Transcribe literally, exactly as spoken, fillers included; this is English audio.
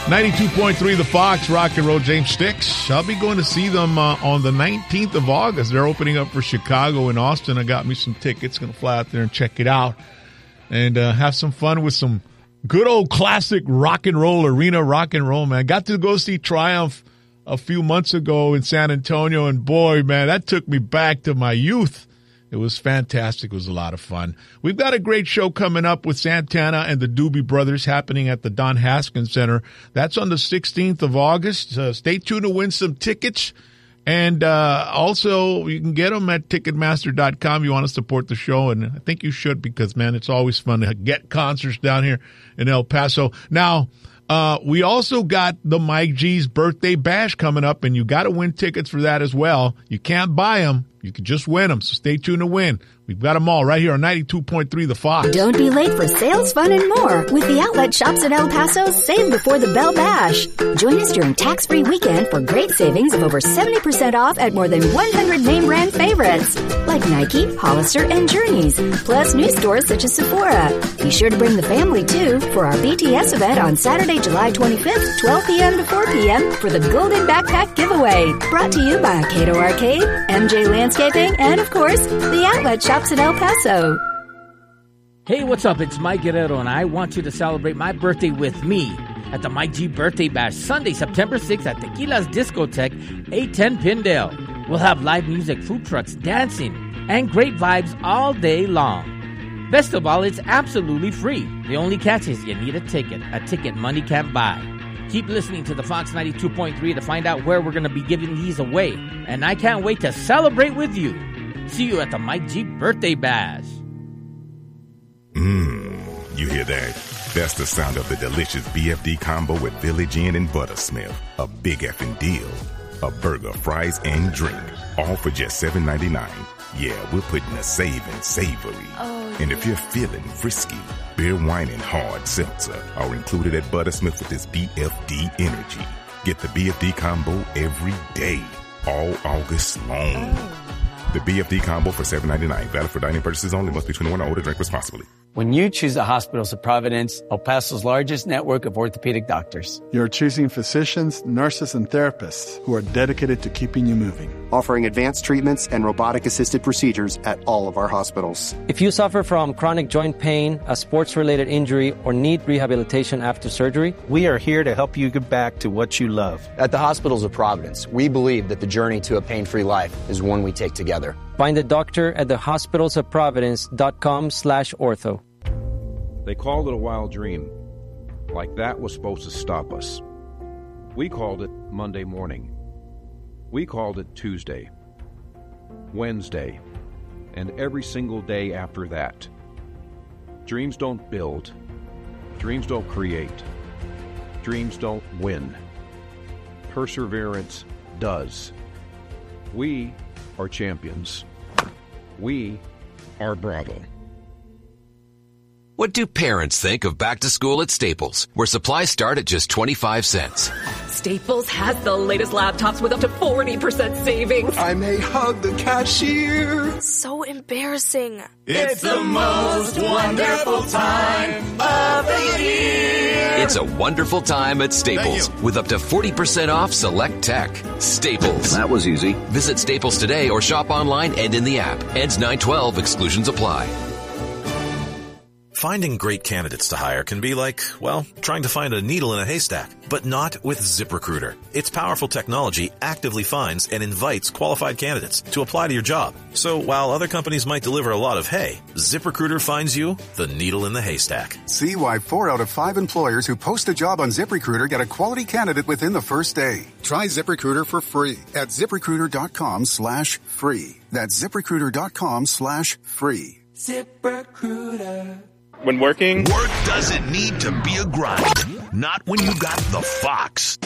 ninety-two point three The Fox, Rock and Roll, James Sticks. I'll be going to see them uh, on the nineteenth of August. They're opening up for Chicago and Austin. I got me some tickets. Going to fly out there and check it out and uh, have some fun with some good old classic rock and roll, arena rock and roll, man. Got to go see Triumph a few months ago in San Antonio, and boy, man, that took me back to my youth. It was fantastic. It was a lot of fun. We've got a great show coming up with Santana and the Doobie Brothers happening at the Don Haskins Center. That's on the sixteenth of August. Uh, stay tuned to win some tickets. And uh, also, you can get them at Ticketmaster dot com. You want to support the show, and I think you should because, man, it's always fun to get concerts down here in El Paso. Now, uh, we also got the Mike G's Birthday Bash coming up, and you got to win tickets for that as well. You can't buy them. You can just win them, so stay tuned to win. We've got them all right here on ninety-two point three The Fox. Don't be late for sales, fun, and more with the outlet shops in El Paso. Save before the Bell Bash. Join us during tax-free weekend for great savings of over seventy percent off at more than one hundred name brand favorites like Nike, Hollister, and Journeys, plus new stores such as Sephora. Be sure to bring the family, too, for our B T S event on Saturday, July twenty-fifth, twelve p.m. to four p.m. for the Golden Backpack Giveaway. Brought to you by Cato Arcade, M J Landscaping, and, of course, the outlet shops in El Paso. Hey, what's up? It's Mike Guerrero, and I want you to celebrate my birthday with me at the Mike G Birthday Bash, Sunday, September sixth at Tequila's Discotheque, eight ten Pindale. We'll have live music, food trucks, dancing, and great vibes all day long. Best of all, it's absolutely free. The only catch is you need a ticket, a ticket money can't buy. Keep listening to the Fox ninety-two point three to find out where we're going to be giving these away. And I can't wait to celebrate with you. See you at the Mike G Birthday Bash. Mmm, you hear that? That's the sound of the delicious B F D combo with Village Inn and Buttersmith. A big effing deal. A burger, fries, and drink. All for just seven ninety-nine. Yeah, we're putting a saving savory. Oh, and if you're feeling frisky, beer, wine, and hard seltzer are included at Buttersmith with this B F D energy. Get the B F D combo every day, all August long. Oh. The B F D combo for seven ninety-nine. Valid for dining purchases only. Must be twenty-one or older. Drink responsibly. When you choose the Hospitals of Providence, El Paso's largest network of orthopedic doctors, you're choosing physicians, nurses, and therapists who are dedicated to keeping you moving. Offering advanced treatments and robotic-assisted procedures at all of our hospitals. If you suffer from chronic joint pain, a sports-related injury, or need rehabilitation after surgery, we are here to help you get back to what you love. At the Hospitals of Providence, we believe that the journey to a pain-free life is one we take together. Find a doctor at the hospitals of providence dot com slash ortho. They called it a wild dream, like that was supposed to stop us. We called it Monday morning. We called it Tuesday, Wednesday, and every single day after that. Dreams don't build. Dreams don't create. Dreams don't win. Perseverance does. We are champions. We are Bravo. What do parents think of back to school at Staples, where supplies start at just twenty-five cents? Staples has the latest laptops with up to forty percent savings. I may hug the cashier. So embarrassing. It's the most wonderful time of the year. It's a wonderful time at Staples with up to forty percent off select tech. Staples. That was easy. Visit Staples today or shop online and in the app. Ends nine twelve. Exclusions apply. Finding great candidates to hire can be like, well, trying to find a needle in a haystack, but not with ZipRecruiter. Its powerful technology actively finds and invites qualified candidates to apply to your job. So while other companies might deliver a lot of hay, ZipRecruiter finds you the needle in the haystack. See why four out of five employers who post a job on ZipRecruiter get a quality candidate within the first day. Try ZipRecruiter for free at ZipRecruiter.com slash free. That's ZipRecruiter.com slash free. ZipRecruiter. When working, work doesn't need to be a grind. Not when you got the Fox.